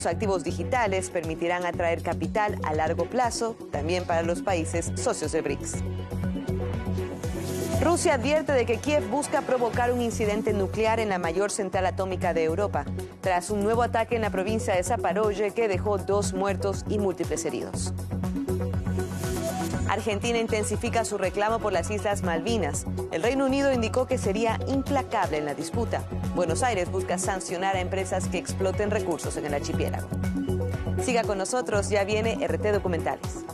Los activos digitales permitirán atraer capital a largo plazo, también para los países socios de BRICS. Rusia advierte de que Kiev busca provocar un incidente nuclear en la mayor central atómica de Europa, tras un nuevo ataque en la provincia de Zaporozhye que dejó 2 muertos y múltiples heridos. Argentina intensifica su reclamo por las Islas Malvinas. El Reino Unido indicó que sería implacable en la disputa. Buenos Aires busca sancionar a empresas que exploten recursos en el archipiélago. Siga con nosotros, ya viene RT Documentales.